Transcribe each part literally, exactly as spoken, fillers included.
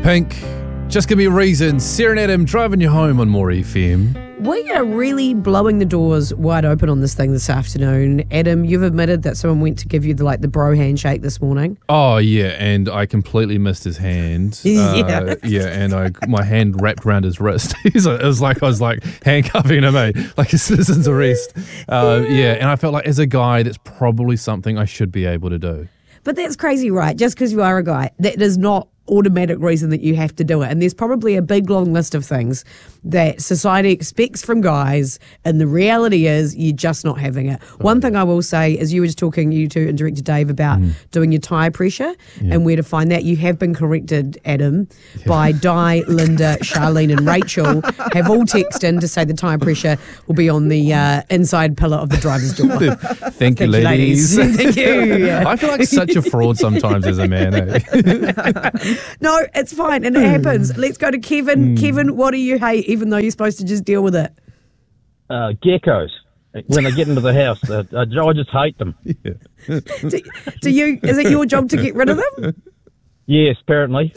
Pink, just give me a reason. Sarah and Adam driving you home on More F M. We are really blowing the doors wide open on this thing this afternoon. Adam, you've admitted that someone went to give you the like the bro handshake this morning. Oh yeah, and I completely missed his hand. Yeah, uh, yeah, and I my hand wrapped around his wrist. It was like I was like handcuffing him, eh? Like a citizen's arrest. Uh, yeah, and I felt like as a guy, that's probably something I should be able to do. But that's crazy, right? Just because you are a guy, that is not automatic reason that you have to do it. And there's probably a big long list of things that society expects from guys, and the reality is you're just not having it. Oh. One thing I will say is you were just talking, you two and Director Dave, about mm. doing your tyre pressure yeah. and where to find that. You have been corrected, Adam, yeah. by Di, Linda, Charlene and Rachel have all texted in to say the tyre pressure will be on the uh, inside pillar of the driver's door. Thank, Thank you, ladies. ladies. Thank you. Yeah. I feel like such a fraud sometimes as a man. Eh? No, it's fine and it happens. Let's go to Kevin. Mm. Kevin, what do you hate, even though you're supposed to just deal with it? Uh, geckos. When they get into the house, uh, I just hate them. Yeah. do, do you? Is it your job to get rid of them? Yes, apparently.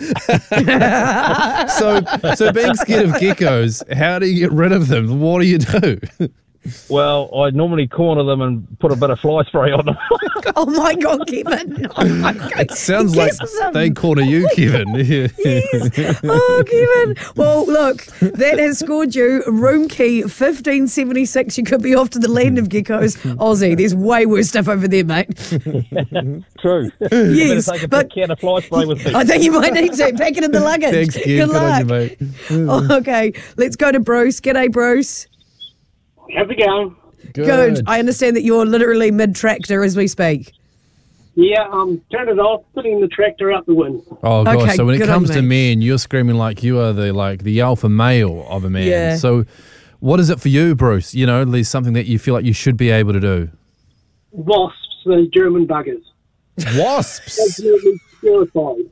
so, so being scared of geckos, how do you get rid of them? What do you do? Well, I normally corner them and put a bit of fly spray on them. Oh my God, Kevin! Oh my God. It sounds like they corner you, Kevin. Yeah. Yes. Oh, Kevin. Well, look, that has scored you room key fifteen seventy-six. You could be off to the land of geckos, Aussie. There's way worse stuff over there, mate. True. Yes, take a but can of fly spray with me. I think you might need to pack it in the luggage. Thanks, Kev. Good Good luck. on you, mate. Oh, okay, let's go to Bruce. G'day, Bruce. How's it going? Good. Good. I understand that you're literally mid-tractor as we speak. Yeah, um, turn it off, putting the tractor out the window. Oh gosh! Okay, so when it good comes on to me. men, you're screaming like you are the like the alpha male of a man. Yeah. So, what is it for you, Bruce? You know, there's something that you feel like you should be able to do. Wasps, the German buggers. Wasps. Absolutely terrifying.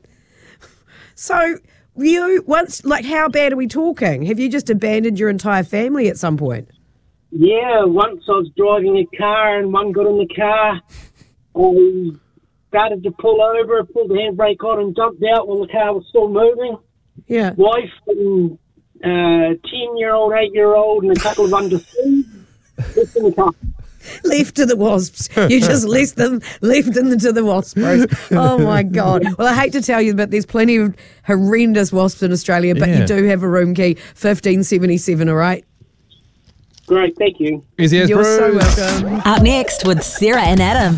So you once, like, how bad are we talking? Have you just abandoned your entire family at some point? Yeah, once I was driving a car and one got in the car. I started to pull over, pulled the handbrake on and jumped out while the car was still moving. Yeah. Wife and uh, ten-year-old, eight-year-old and a couple of under three left in the car. Left to the wasps. You just left them, left them to the wasps, Bruce. Oh, my God. Well, I hate to tell you, but there's plenty of horrendous wasps in Australia, but Yeah. you do have a room key, fifteen seventy-seven, all right? Great, thank you. Easy as You're Bruce. so welcome. Up next with Sarah and Adam.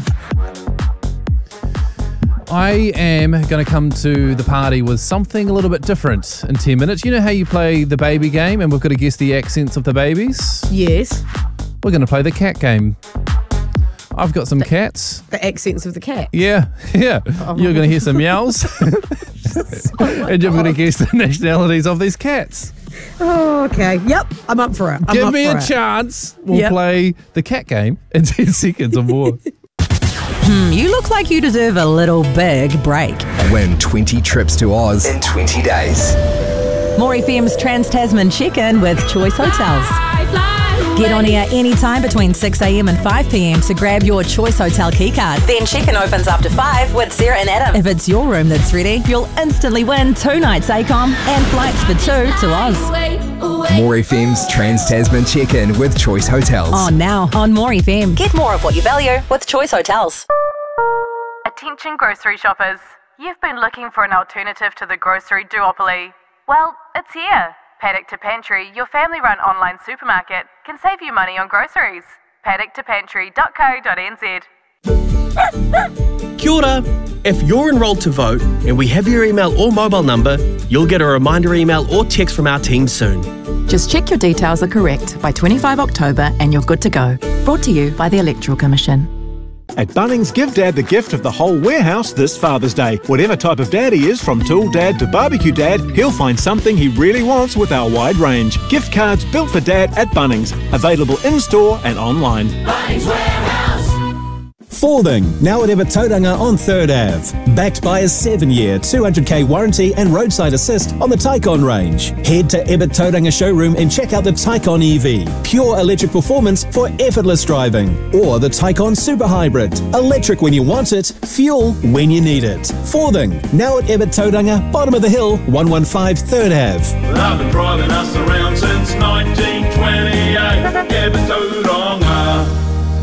I am going to come to the party with something a little bit different in ten minutes. You know how you play the baby game and we've got to guess the accents of the babies? Yes. We're going to play the cat game. I've got some cats. The accents of the cat. Yeah, yeah. Oh. You're going to hear some meows. And you're going to guess the nationalities of these cats. Oh, okay. Yep, I'm up for it. I'm Give up me for a it. chance. We'll Yep. play the cat game in ten seconds or more. Hmm, you look like you deserve a little big break. Win twenty trips to Oz in twenty days. More F M's Trans-Tasman Check-In with Choice Hotels. Get on air anytime between six a.m. and five p.m. to grab your Choice Hotel keycard. Then check-in opens after five with Sarah and Adam. If it's your room that's ready, you'll instantly win two nights A COM and flights for two to Oz. More F M's Trans-Tasman Check-In with Choice Hotels. On now on More F M. Get more of what you value with Choice Hotels. Attention grocery shoppers. You've been looking for an alternative to the grocery duopoly. Well, it's here. Paddock to Pantry, your family-run online supermarket, can save you money on groceries. paddock to pantry dot co dot n z. Kia ora. If you're enrolled to vote and we have your email or mobile number, you'll get a reminder email or text from our team soon. Just check your details are correct by twenty-fifth of October and you're good to go. Brought to you by the Electoral Commission. At Bunnings, give Dad the gift of the whole warehouse this Father's Day. Whatever type of dad he is, from tool dad to barbecue dad, he'll find something he really wants with our wide range. Gift cards built for Dad at Bunnings. Available in-store and online. Bunnings Warehouse. Forthing, now at Ebert Tauranga on third Avenue. Backed by a seven-year, two hundred k warranty and roadside assist on the Taycan range. Head to Ebert Tauranga showroom and check out the Taycan E V. Pure electric performance for effortless driving. Or the Taycan Super Hybrid. Electric when you want it, fuel when you need it. Forthing, now at Ebert Tauranga, bottom of the hill, one one five third Avenue. Well, I've been driving us around since nineteen twenty-eight. Ebert Tauranga.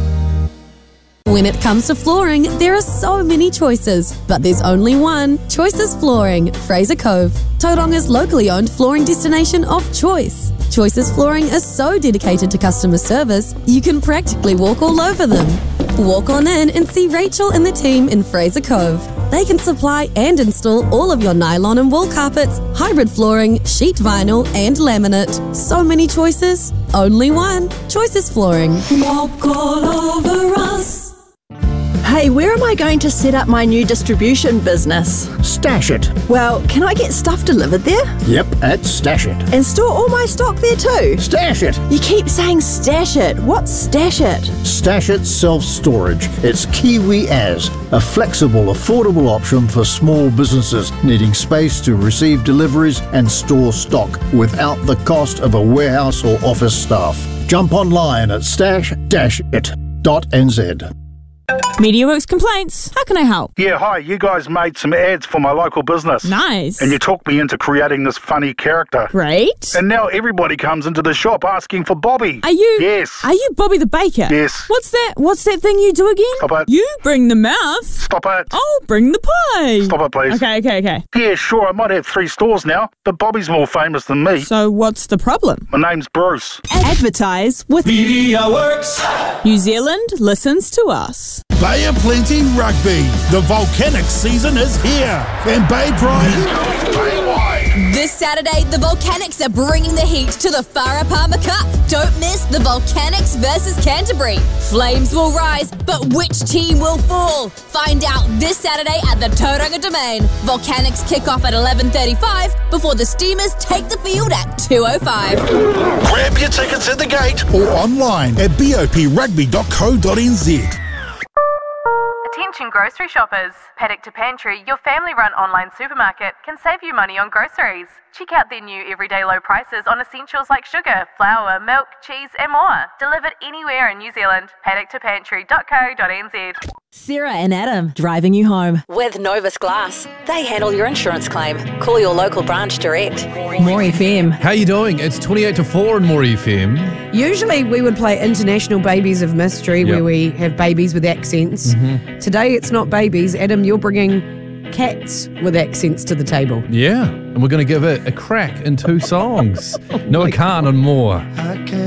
When it comes to flooring, there are so many choices, but there's only one. Choices Flooring, Fraser Cove, Tauranga's locally owned flooring destination of choice. Choices Flooring is so dedicated to customer service, you can practically walk all over them. Walk on in and see Rachel and the team in Fraser Cove. They can supply and install all of your nylon and wool carpets, hybrid flooring, sheet vinyl and laminate. So many choices, only one. Choices Flooring. Walk all over us. Hey, where am I going to set up my new distribution business? Stash It. Well, can I get stuff delivered there? Yep, at Stash It. And store all my stock there too? Stash It. You keep saying Stash It. What's Stash It? Stash It Self-Storage. It's Kiwi as, a flexible, affordable option for small businesses needing space to receive deliveries and store stock without the cost of a warehouse or office staff. Jump online at stash dash it dot n z. MediaWorks Complaints. How can I help? Yeah, hi. You guys made some ads for my local business. Nice. And you talked me into creating this funny character. Great. And now everybody comes into the shop asking for Bobby. Are you? Yes. Are you Bobby the Baker? Yes. What's that? What's that thing you do again? Stop it. You bring the mouth. Stop it. I'll bring the pie. Stop it, please. Okay, okay, okay. Yeah, sure. I might have three stores now, but Bobby's more famous than me. So what's the problem? My name's Bruce. Advertise with MediaWorks. New Zealand listens to us. Bay of Plenty Rugby. The volcanic season is here. And Bay Pride. This Saturday, the Volcanics are bringing the heat to the Farah Palmer Cup. Don't miss the Volcanics versus Canterbury. Flames will rise, but which team will fall? Find out this Saturday at the Tauranga Domain. Volcanics kick off at eleven thirty-five before the Steamers take the field at two oh five. Grab your tickets at the gate or online at b o p rugby dot co dot n z. Attention grocery shoppers. Paddock to Pantry, your family-run online supermarket, can save you money on groceries. Check out their new everyday low prices on essentials like sugar, flour, milk, cheese and more. Delivered anywhere in New Zealand. paddock to pantry dot co dot n z. Sarah and Adam driving you home. With Novus Glass. They handle your insurance claim. Call your local branch direct. More F M. How you doing? It's twenty-eight to four in More F M. Usually we would play International Babies of Mystery, Yep. where we have babies with accents. Mhm. Today it's not babies. Adam, you're bringing cats with accents to the table. Yeah, and we're going to give it a crack in two songs. Noah Khan and more.